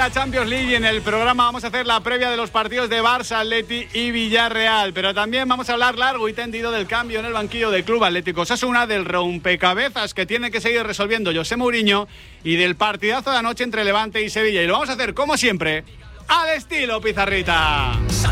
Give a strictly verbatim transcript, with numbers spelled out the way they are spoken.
la Champions League y en el programa vamos a hacer la previa de los partidos de Barça, Atleti y Villarreal. Pero también vamos a hablar largo y tendido del cambio en el banquillo del Club Atlético Osasuna, del rompecabezas que tiene que seguir resolviendo José Mourinho y del partidazo de anoche entre Levante y Sevilla. Y lo vamos a hacer, como siempre, al estilo Pizarrita.